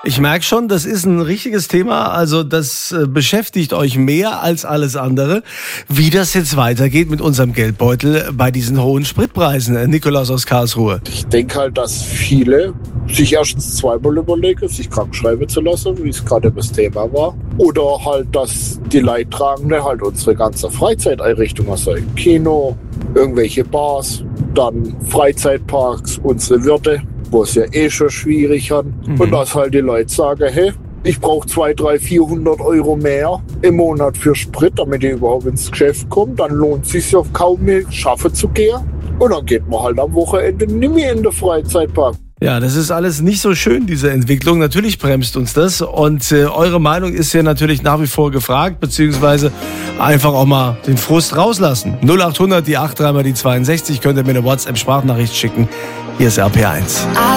Ich merke schon, das ist ein richtiges Thema, also das beschäftigt euch mehr als alles andere, wie das jetzt weitergeht mit unserem Geldbeutel bei diesen hohen Spritpreisen. Nikolaus aus Karlsruhe. Ich denke halt, dass viele sich erstens zweimal überlegen, sich krank schreiben zu lassen, wie es gerade das Thema war. Oder halt, dass die Leidtragenden halt unsere ganze Freizeiteinrichtungen sind. Kino, irgendwelche Bars, dann Freizeitparks, unsere Wirte, wo es ja schon schwierig haben. Und dass halt die Leute sagen, hey, ich brauche 200, 300, 400 Euro mehr im Monat für Sprit, damit ich überhaupt ins Geschäft komme. Dann lohnt es sich ja kaum mehr, schaffen zu gehen. Und dann geht man halt am Wochenende nicht mehr in den Freizeitpark. Ja, das ist alles nicht so schön, diese Entwicklung. Natürlich bremst uns das. Und eure Meinung ist ja natürlich nach wie vor gefragt, beziehungsweise einfach auch mal den Frust rauslassen. 0800, die 83 mal die 62, könnt ihr mir eine WhatsApp-Sprachnachricht schicken. Hier ist RP1.